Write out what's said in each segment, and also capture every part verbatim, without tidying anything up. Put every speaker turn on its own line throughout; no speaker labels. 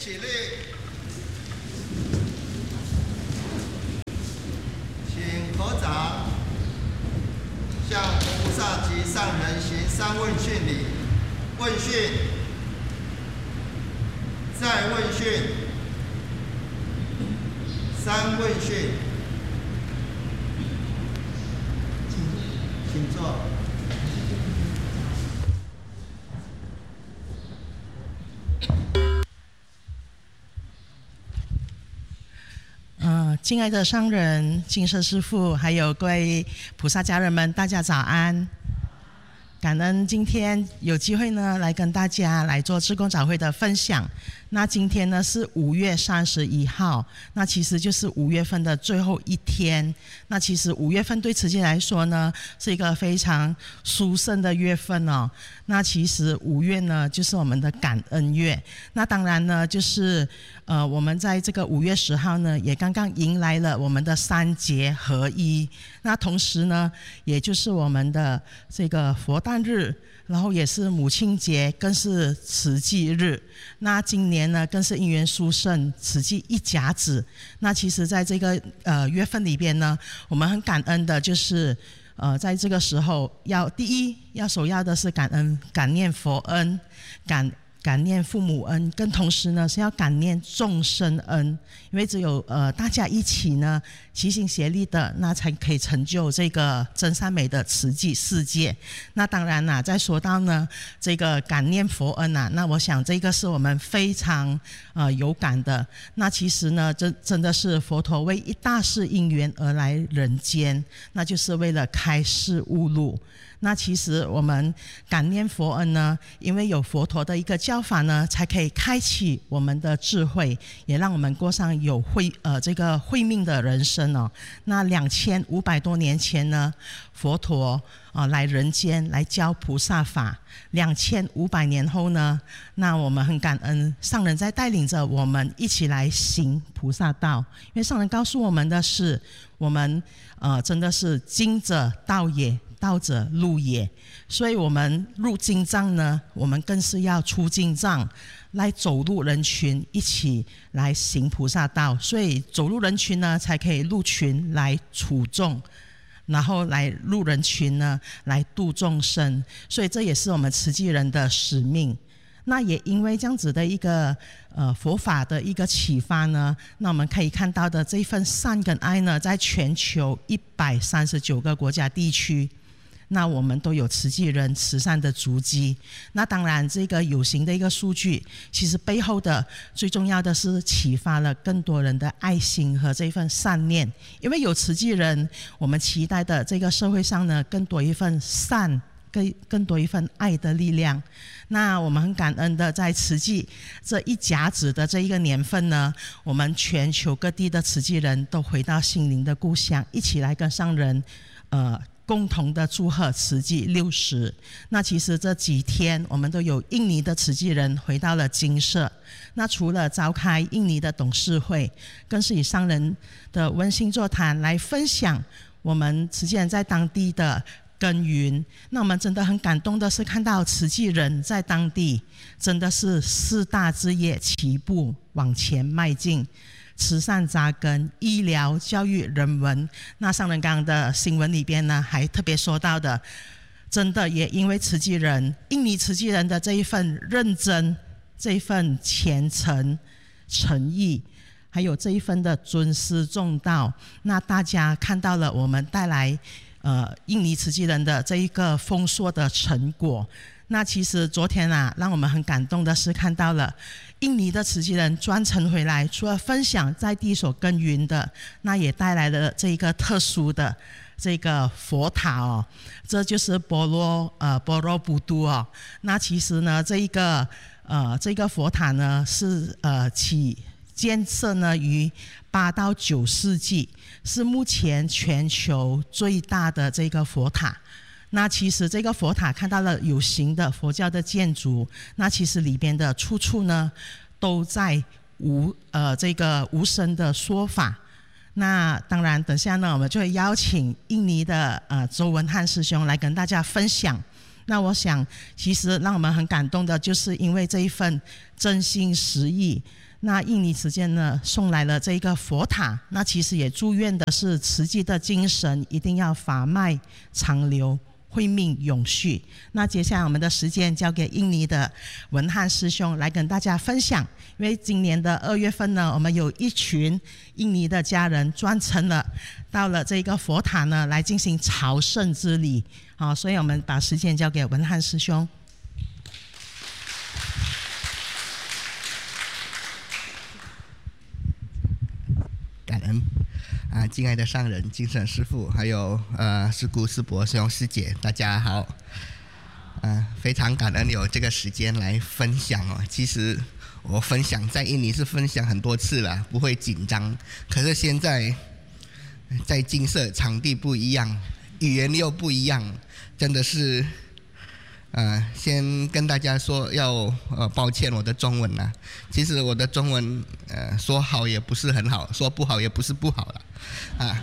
起立，请合掌，向菩萨及上人行三问讯礼。问讯，再问讯，三问讯，请坐。
呃，敬爱的上人、金舍师父，还有各位菩萨家人们，大家早安！感恩今天有机会呢，来跟大家来做志工早会的分享。那今天呢是五月三十一号，那其实就是五月份的最后一天。那其实五月份对慈济来说呢，是一个非常殊胜的月份哦。那其实五月呢，就是我们的感恩月。那当然呢，就是呃，我们在这个五月十号呢，也刚刚迎来了我们的三节合一。那同时呢，也就是我们的这个佛诞日，然后也是母亲节，更是慈济日。那今年呢，更是因缘殊胜，慈济一甲子。那其实在这个呃月份里边呢，我们很感恩的就是呃在这个时候要第一要首要的是感恩感念佛恩，感感念父母恩，跟同时呢是要感念众生恩，因为只有呃大家一起呢齐心协力的，那才可以成就这个真善美的慈济世界。那当然啦，再说到呢这个感念佛恩啊，那我想这个是我们非常呃有感的。那其实呢，真真的是佛陀为一大事因缘而来人间，那就是为了开示悟路。那其实我们感念佛恩呢，因为有佛陀的一个教法呢，才可以开启我们的智慧，也让我们过上有慧呃这个慧命的人生哦。那两千五百多年前呢，佛陀啊、呃、来人间来教菩萨法。两千五百年后呢，那我们很感恩上人在带领着我们一起来行菩萨道，因为上人告诉我们的是，我们呃真的是经者道也。道者路也，所以我们入经藏呢，我们更是要出经藏，来走入人群，一起来行菩萨道。所以走入人群呢，才可以入群来处众，然后来入人群呢，来度众生。所以这也是我们慈济人的使命。那也因为这样子的一个呃佛法的一个启发呢，那我们可以看到的这一份善跟爱呢，在全球一百三十九个国家地区。那我们都有慈济人慈善的足迹。那当然这个有形的一个数据，其实背后的最重要的是启发了更多人的爱心和这份善念。因为有慈济人，我们期待的这个社会上呢，更多一份善，更更多一份爱的力量。那我们很感恩的，在慈济这一甲子的这一个年份呢，我们全球各地的慈济人都回到心灵的故乡，一起来跟上人呃共同的祝贺慈济六十。那其实这几天我们都有印尼的慈济人回到了精舍。那除了召开印尼的董事会，更是以上人的温馨座谈来分享我们慈济人在当地的耕耘。那我们真的很感动的是看到慈济人在当地真的是四大志业齐步往前迈进，慈善扎根，医疗、教育、人文。那上人刚刚的新闻里边呢，还特别说到的，真的也因为慈济人、印尼慈济人的这一份认真、这一份虔诚、诚意，还有这一份的尊师重道，那大家看到了我们带来呃印尼慈济人的这一个丰硕的成果。那其实昨天啊，让我们很感动的是看到了印尼的慈济人专程回来，除了分享在地所耕耘的，那也带来了这一个特殊的这个佛塔哦，这就是波罗呃波罗布都哦。那其实呢，这一个呃这个佛塔呢是呃起建设呢于八到九世纪，是目前全球最大的这个佛塔。那其实这个佛塔看到了有形的佛教的建筑，那其实里边的处处呢都在无呃这个无声的说法。那当然等下呢我们就会邀请印尼的呃周文汉师兄来跟大家分享。那我想其实让我们很感动的就是因为这一份真心实意， 那印尼慈监呢送来了这一个佛塔，那其实也祝愿的是慈济的精神一定要法脉长流，慧命永续。那接下来我们的时间交给印尼的文翰师兄来跟大家分享，因为今年的二月份呢，我们有一群印尼的家人专程了到了这个佛塔呢来进行朝圣之礼，好，所以我们把时间交给文翰师兄。
感恩啊，敬爱的上人、精神师父，还有呃师姑、师伯、师兄、师姐，大家好。呃，非常感恩有这个时间来分享哦。其实我分享在印尼是分享很多次了，不会紧张。可是现在在精舍场地不一样，语言又不一样，真的是。呃，先跟大家说要呃抱歉我的中文啦。其实我的中文呃说好也不是很好，说不好也不是不好了，啊，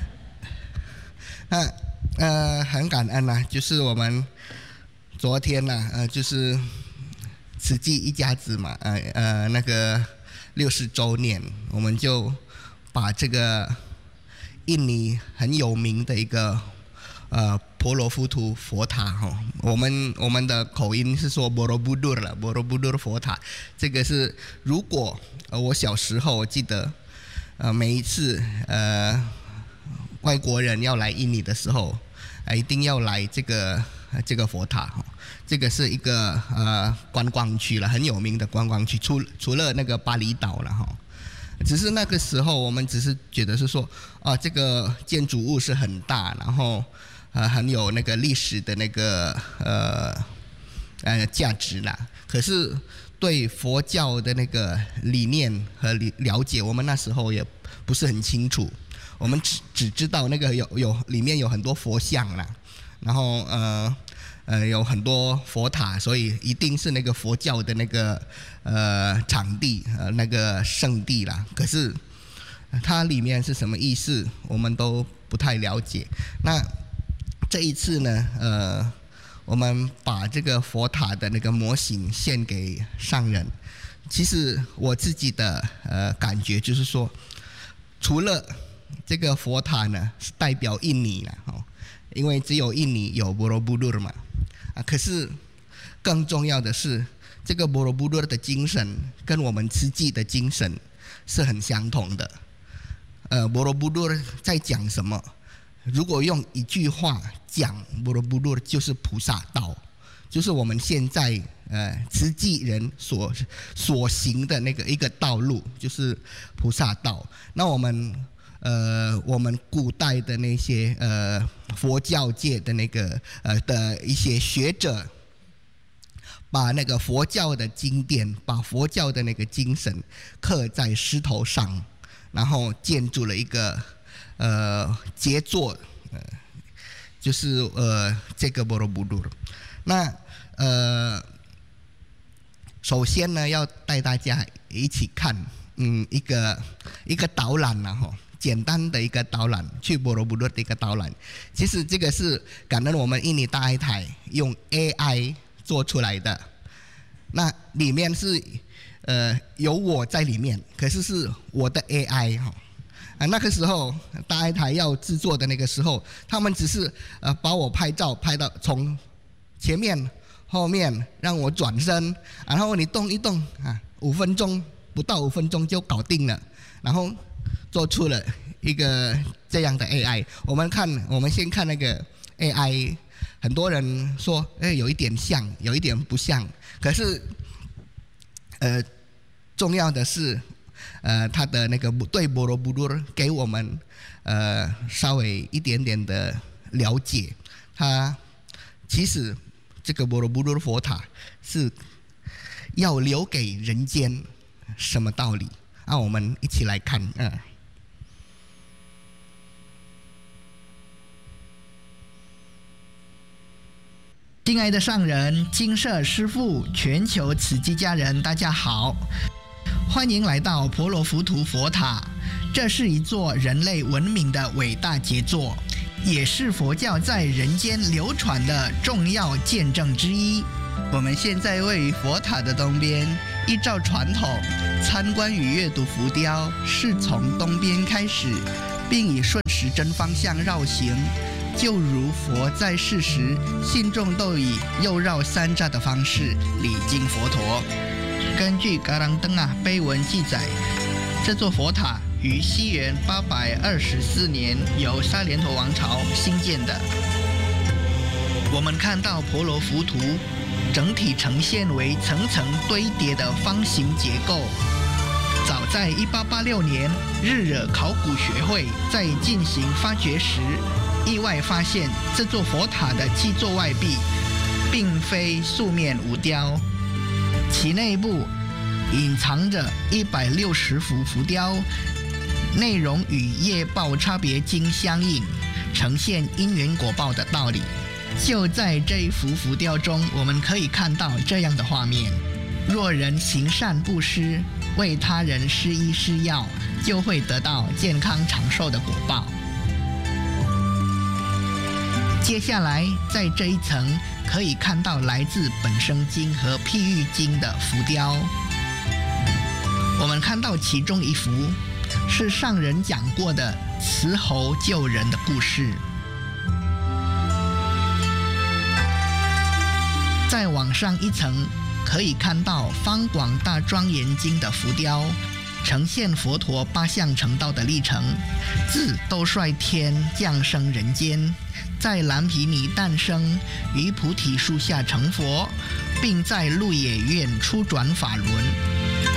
那呃很感恩啦，就是我们昨天呢呃就是慈济一家子嘛，呃呃那个六十周年，我们就把这个印尼很有名的一个呃。婆罗浮屠佛塔哈，我们我们的口音是说 Borobudur 了 ，Borobudur 佛塔，这个是如果呃我小时候我记得，呃每一次呃外国人要来印尼的时候，呃、一定要来这个这个佛塔哈，这个是一个呃观光区了，很有名的观光区，除除了那个巴厘岛了哈。只是那个时候我们只是觉得是说啊，这个建筑物是很大，然后。呃，很有那个历史的那个呃呃价值啦。可是对佛教的那个理念和了解，我们那时候也不是很清楚。我们只只知道那个有有里面有很多佛像啦，然后呃呃有很多佛塔，所以一定是那个佛教的那个呃场地呃那个圣地啦。可是它里面是什么意思，我们都不太了解。那这一次呢，呃，我们把这个佛塔的那个模型献给上人。其实我自己的呃感觉就是说，除了这个佛塔呢是代表印尼啦，哦，因为只有印尼有 Borobudur 嘛，啊，可是更重要的是，这个 Borobudur 的精神跟我们慈济的精神是很相同的。呃 ，Borobudur 在讲什么？如果用一句话讲 Borobudur 就是菩萨道，就是我们现在呃慈济人所所行的那个一个道路，就是菩萨道。那我们呃我们古代的那些呃佛教界的那个呃的一些学者，把那个佛教的经典，把佛教的那个精神刻在石头上，然后建筑了一个呃杰作，呃就是呃这个 Borobudur。那呃首先呢要带大家一起看嗯一个一个导览啦哈，简单的一个导览，去 Borobudur 的一个导览。其实这个是感恩我们印尼大爱台用 A I 做出来的，那里面是呃有我在里面，可是是我的 A I 哈。啊，那个时候大爱台要制作的那个时候，他们只是呃把我拍照拍到从前面后面，让我转身，然后你动一动啊，五分钟不到五分钟就搞定了，然后做出了一个这样的 A I。我们看，我们先看那个 A I， 很多人说，哎，有一点像，有一点不像，可是呃重要的是。呃，他的那个对 Borobudur 给我们呃稍微一点点的了解，他其实这个 Borobudur 佛塔是要留给人间什么道理？啊，我们一起来看，嗯、呃。
敬爱的上人、精舍师父、全球慈济家人，大家好。欢迎来到婆罗浮屠佛塔，这是一座人类文明的伟大杰作，也是佛教在人间流传的重要见证之一。 我们现在位于佛塔的东边，依照传统，参观与阅读浮雕是从东边开始，并以顺时针方向绕行，就如佛在世时，信众都以右绕三匝的方式礼敬佛陀。根据噶当灯啊碑文记载，这座佛塔于西元八百二十四年由沙连陀王朝兴建的。我们看到婆罗浮屠整体呈现为层层堆叠的方形结构。早在一八八六年，日惹考古学会在进行发掘时，意外发现这座佛塔的基座外壁并非素面无雕，其内部隐藏着一百六十幅浮雕，内容与业报差别经相应，呈现因缘果报的道理。就在这一幅浮雕中，我们可以看到这样的画面：若人行善布施，为他人施医施药，就会得到健康长寿的果报。接下来，在这一层可以看到来自本生经和譬喻经的浮雕。我们看到其中一幅是上人讲过的慈猴救人的故事。再往上一层，可以看到方广大庄严经的浮雕，呈现佛陀八相成道的历程，自兜率天降生人间，在蓝毗尼诞生，于菩提树下成佛，并在鹿野苑初转法轮。